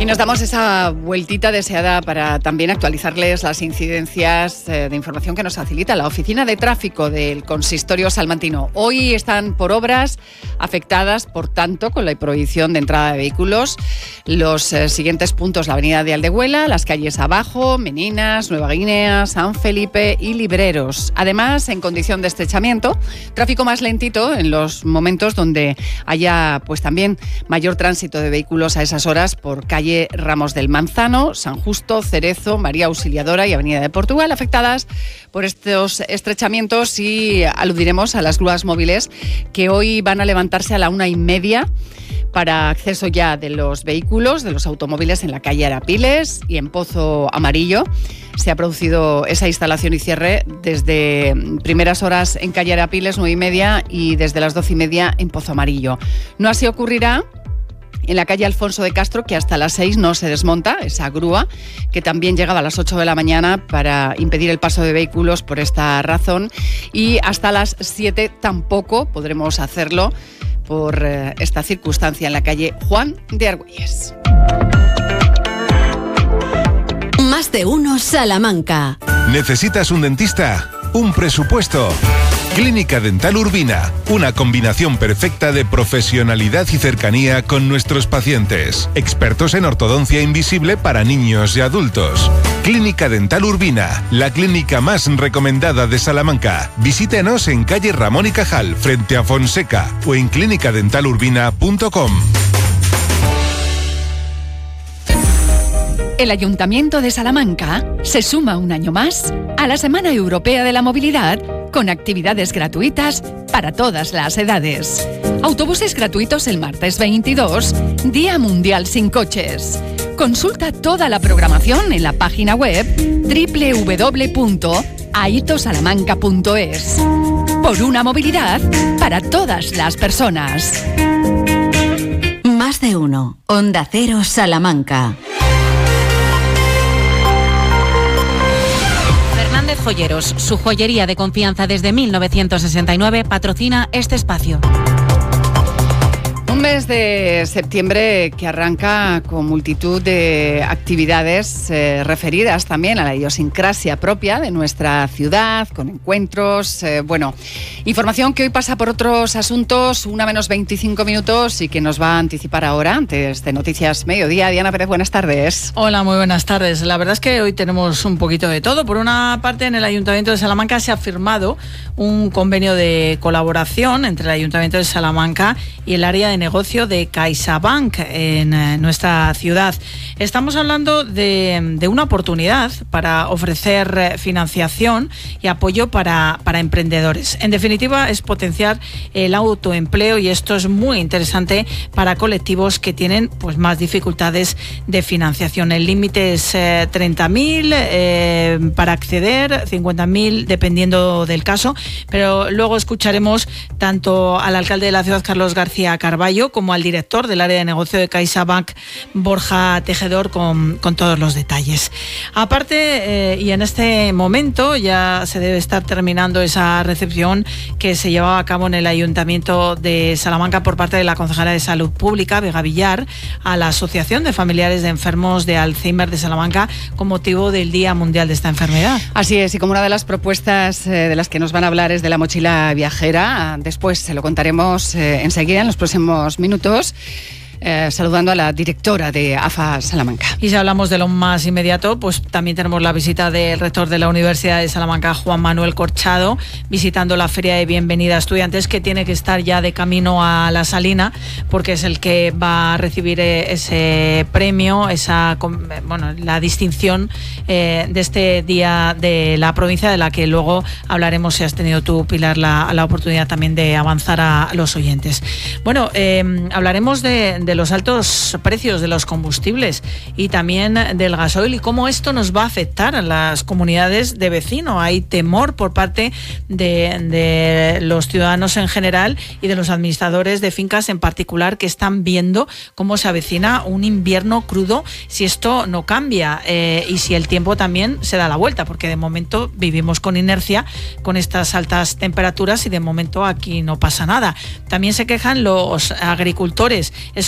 Y nos damos esa vueltita deseada para también actualizarles las incidencias de información que nos facilita la Oficina de Tráfico del Consistorio salmantino. Hoy están por obras afectadas, por tanto, con la prohibición de entrada de vehículos. Los siguientes puntos: la avenida de Aldehuela, las calles Abajo, Meninas, Nueva Guinea, San Felipe y Libreros. Además, en condición de estrechamiento, tráfico más lentito en los momentos donde haya pues también mayor tránsito de vehículos a esas horas por calle Ramos del Manzano, San Justo, Cerezo, María Auxiliadora y Avenida de Portugal, afectadas por estos estrechamientos, y aludiremos a las grúas móviles que hoy van a levantarse a la 1:30 para acceso ya de los vehículos, de los automóviles en la calle Arapiles y en Pozo Amarillo. Se ha producido esa instalación y cierre desde primeras horas en calle Arapiles, 9:30, y desde las 12:30 en Pozo Amarillo. No así ocurrirá en la calle Alfonso de Castro, que hasta las 6 no se desmonta esa grúa, que también llegaba a las 8 de la mañana para impedir el paso de vehículos por esta razón, y hasta las 7 tampoco podremos hacerlo por esta circunstancia en la calle Juan de Argüelles. Más de uno Salamanca. ¿Necesitas un dentista? ¿Un presupuesto? Clínica Dental Urbina, una combinación perfecta de profesionalidad y cercanía con nuestros pacientes. Expertos en ortodoncia invisible para niños y adultos. Clínica Dental Urbina, la clínica más recomendada de Salamanca. Visítenos en calle Ramón y Cajal, frente a Fonseca, o en clinicadentalurbina.com. El Ayuntamiento de Salamanca se suma un año más a la Semana Europea de la Movilidad, con actividades gratuitas para todas las edades. Autobuses gratuitos el martes 22, Día Mundial sin Coches. Consulta toda la programación en la página web www.aitosalamanca.es. Por una movilidad para todas las personas. Más de uno. Onda Cero Salamanca. Joyeros, su joyería de confianza desde 1969, patrocina este espacio. Un mes de septiembre que arranca con multitud de actividades referidas también a la idiosincrasia propia de nuestra ciudad, con encuentros, información que hoy pasa por otros asuntos, 1:25, y que nos va a anticipar ahora, antes de Noticias Mediodía. Diana Pérez, buenas tardes. Hola, muy buenas tardes. La verdad es que hoy tenemos un poquito de todo. Por una parte, en el Ayuntamiento de Salamanca se ha firmado un convenio de colaboración entre el Ayuntamiento de Salamanca y el área de negocio de CaixaBank en nuestra ciudad. Estamos hablando de una oportunidad para ofrecer financiación y apoyo para emprendedores. En definitiva, es potenciar el autoempleo, y esto es muy interesante para colectivos que tienen pues más dificultades de financiación. El límite es 30.000 para acceder, 50.000 dependiendo del caso, pero luego escucharemos tanto al alcalde de la ciudad, Carlos García Carballo, como al director del área de negocio de CaixaBank, Borja Tejedor, con todos los detalles. Aparte, y en este momento ya se debe estar terminando esa recepción que se llevaba a cabo en el Ayuntamiento de Salamanca por parte de la concejala de Salud Pública, Vega Villar, a la Asociación de Familiares de Enfermos de Alzheimer de Salamanca, con motivo del Día Mundial de esta enfermedad. Así es, y como una de las propuestas de las que nos van a hablar es de la mochila viajera, después se lo contaremos enseguida, en los próximos minutos, saludando a la directora de AFA Salamanca. Y si hablamos de lo más inmediato, pues también tenemos la visita del rector de la Universidad de Salamanca, Juan Manuel Corchado, visitando la Feria de Bienvenida a Estudiantes, que tiene que estar ya de camino a La Salina, porque es el que va a recibir ese premio, la distinción de este día de la provincia, de la que luego hablaremos, si has tenido tú, Pilar, la oportunidad también de avanzar a los oyentes. Bueno, hablaremos de los altos precios de los combustibles y también del gasoil, y cómo esto nos va a afectar a las comunidades de vecinos. Hay temor por parte de los ciudadanos en general y de los administradores de fincas en particular, que están viendo cómo se avecina un invierno crudo si esto no cambia, y si el tiempo también se da la vuelta, porque de momento vivimos con inercia con estas altas temperaturas y de momento aquí no pasa nada. También se quejan los agricultores. Es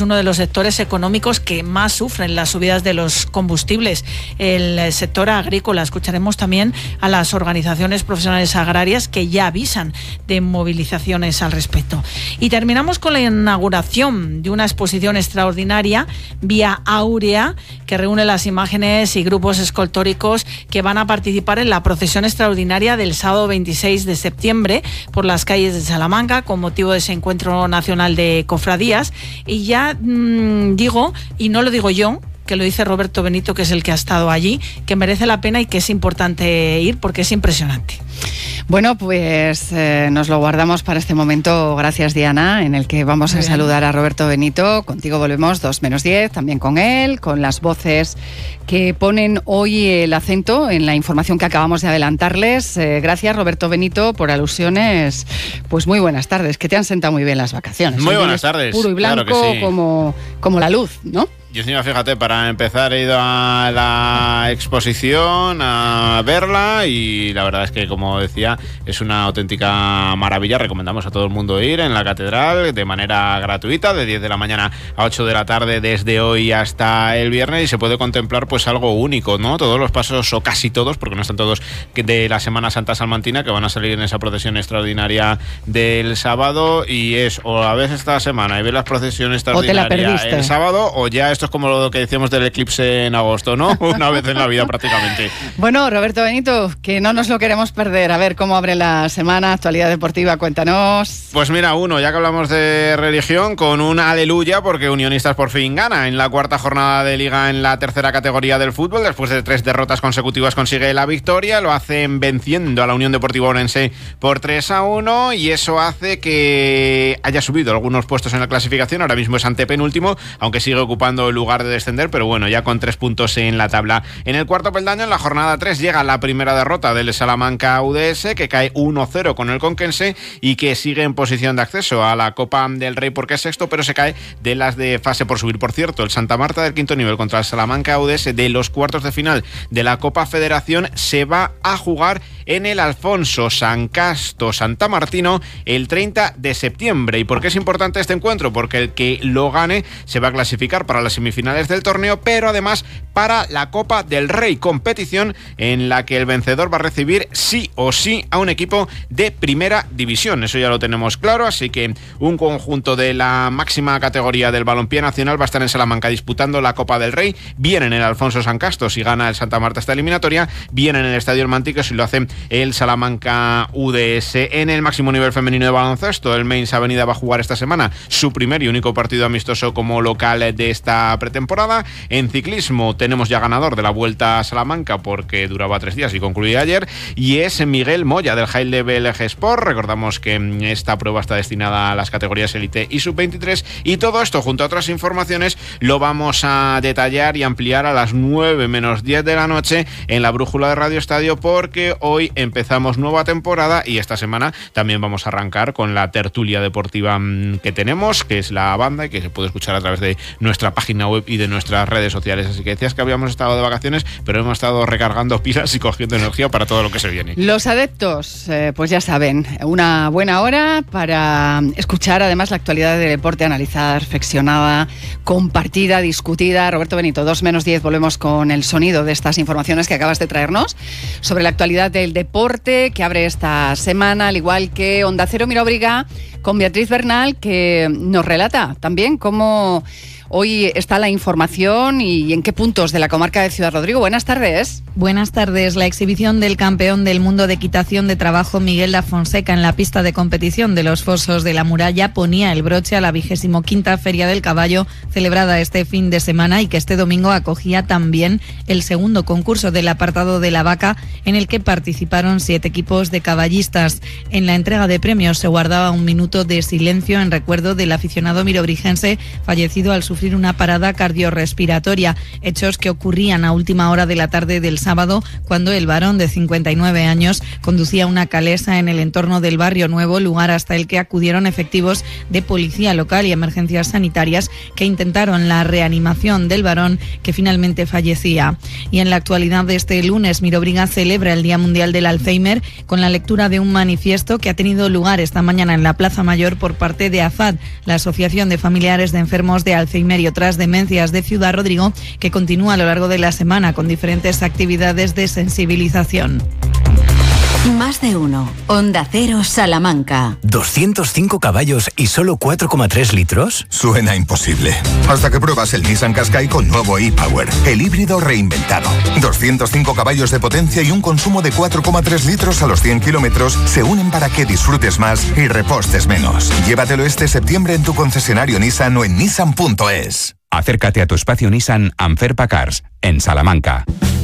uno de los sectores económicos que más sufren las subidas de los combustibles, el sector agrícola. Escucharemos también a las organizaciones profesionales agrarias que ya avisan de movilizaciones al respecto. Y terminamos con la inauguración de una exposición extraordinaria, Vía Áurea, que reúne las imágenes y grupos escultóricos que van a participar en la procesión extraordinaria del sábado 26 de septiembre por las calles de Salamanca con motivo de ese encuentro nacional de cofradías. Y ya digo, y no lo digo yo, que lo dice Roberto Benito, que es el que ha estado allí, que merece la pena y que es importante ir porque es impresionante. Bueno, pues nos lo guardamos para este momento, gracias Diana, en el que vamos a saludar a Roberto Benito. Contigo volvemos 2-10, también con él, con las voces que ponen hoy el acento en la información que acabamos de adelantarles. Gracias Roberto Benito por alusiones. Pues muy buenas tardes, que te han sentado muy bien las vacaciones. Muy buenas tardes. Puro y blanco, claro que sí. como la luz, ¿no? Yo, señora, fíjate, para empezar he ido a la exposición a verla y la verdad es que, como decía, es una auténtica maravilla. Recomendamos a todo el mundo ir en la catedral de manera gratuita, de 10 de la mañana a 8 de la tarde desde hoy hasta el viernes, y se puede contemplar pues algo único, ¿no? Todos los pasos, o casi todos, porque no están todos, de la Semana Santa salmantina, que van a salir en esa procesión extraordinaria del sábado, y es o a veces esta semana y ver las procesiones extraordinarias el sábado, o ya esto es como lo que decíamos del eclipse en agosto, ¿no? Una vez en la vida prácticamente. Bueno, Roberto Benito, que no nos lo queremos perder. A ver cómo abre la semana, actualidad deportiva, cuéntanos. Pues mira, ya que hablamos de religión, con un aleluya, porque Unionistas por fin gana en la cuarta jornada de Liga en la tercera categoría del fútbol. Después de 3 derrotas consecutivas consigue la victoria, lo hacen venciendo a la Unión Deportiva Ourense por 3-1, y eso hace que haya subido algunos puestos en la clasificación. Ahora mismo es antepenúltimo, aunque sigue ocupando el lugar de descender, pero bueno, ya con 3 puntos en la tabla. En el cuarto peldaño, en la jornada 3, llega la primera derrota del Salamanca UDS, que cae 1-0 con el Conquense y que sigue en posición de acceso a la Copa del Rey porque es sexto, pero se cae de las de fase por subir. Por cierto, el Santa Marta del quinto nivel contra el Salamanca UDS de los cuartos de final de la Copa Federación se va a jugar en el Alfonso San Casto Santa Martino el 30 de septiembre. ¿Y por qué es importante este encuentro? Porque el que lo gane se va a clasificar para las semifinales del torneo, pero además para la Copa del Rey, competición en la que el vencedor va a recibir sí o sí a un equipo de primera división. Eso ya lo tenemos claro, así que un conjunto de la máxima categoría del balompié nacional va a estar en Salamanca disputando la Copa del Rey, bien en el Alfonso San Casto si gana el Santa Marta esta eliminatoria, bien en el Estadio El Mantico si lo hace el Salamanca UDS. En el máximo nivel femenino de baloncesto, el Mainz Avenida va a jugar esta semana su primer y único partido amistoso como local de esta pretemporada. En ciclismo tenemos ya ganador de la Vuelta a Salamanca porque duraba 3 días y concluía ayer, y es Miguel Moya del High Level G-Sport. Recordamos que esta prueba está destinada a las categorías élite y sub-23, y todo esto junto a otras informaciones lo vamos a detallar y ampliar a las 9 menos 10 de la noche en la brújula de Radio Estadio, porque hoy empezamos nueva temporada y esta semana también vamos a arrancar con la tertulia deportiva que tenemos, que es la banda y que se puede escuchar a través de nuestra página web y de nuestras redes sociales. Así que decías que habíamos estado de vacaciones, pero hemos estado recargando pilas y cogiendo energía para todo lo que se viene. Los adeptos, pues ya saben, una buena hora para escuchar además la actualidad del deporte analizada, reflexionada, compartida, discutida. Roberto Benito, 2 menos 10, volvemos con el sonido de estas informaciones que acabas de traernos sobre la actualidad del deporte que abre esta semana, al igual que Onda Cero Mirobríga, con Beatriz Bernal, que nos relata también cómo hoy está la información y en qué puntos de la comarca de Ciudad Rodrigo. Buenas tardes. Buenas tardes. La exhibición del campeón del mundo de equitación de trabajo Miguel da Fonseca en la pista de competición de los Fosos de la Muralla ponía el broche a la 25ª Feria del Caballo celebrada este fin de semana y que este domingo acogía también el segundo concurso del apartado de la vaca, en el que participaron 7 equipos de caballistas. En la entrega de premios se guardaba un minuto de silencio en recuerdo del aficionado mirobrigense fallecido al sufrir una parada cardiorrespiratoria, hechos que ocurrían a última hora de la tarde del sábado, cuando el varón de 59 años conducía una calesa en el entorno del Barrio Nuevo, lugar hasta el que acudieron efectivos de policía local y emergencias sanitarias que intentaron la reanimación del varón, que finalmente fallecía. Y en la actualidad de este lunes, Mirobriga celebra el Día Mundial del Alzheimer con la lectura de un manifiesto que ha tenido lugar esta mañana en la Plaza Mayor por parte de AFAD, la Asociación de Familiares de Enfermos de Alzheimer Salmimerio tras Demencias de Ciudad Rodrigo, que continúa a lo largo de la semana con diferentes actividades de sensibilización. Más de uno. Onda Cero Salamanca. 205 caballos y solo 4,3 litros. Suena imposible. Hasta que pruebas el Nissan Qashqai con nuevo e-Power, el híbrido reinventado. 205 caballos de potencia y un consumo de 4,3 litros a los 100 kilómetros se unen para que disfrutes más y repostes menos. Llévatelo este septiembre en tu concesionario Nissan o en nissan.es. Acércate a tu espacio Nissan Anferpa Cars, en Salamanca.